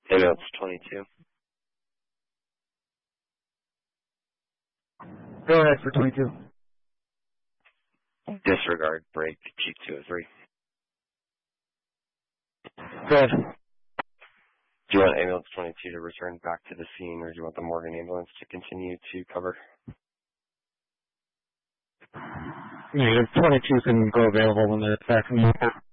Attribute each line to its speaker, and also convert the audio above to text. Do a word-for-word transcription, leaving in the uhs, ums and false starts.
Speaker 1: Ambulance twenty-two.
Speaker 2: Go ahead for twenty-two.
Speaker 1: Disregard, break, G two oh three.
Speaker 2: Go ahead.
Speaker 1: Do you want ambulance twenty-two to return back to the scene, or do you want the Morgan ambulance to continue to cover?
Speaker 2: Negative twenty-two can go available when they're back from the airport.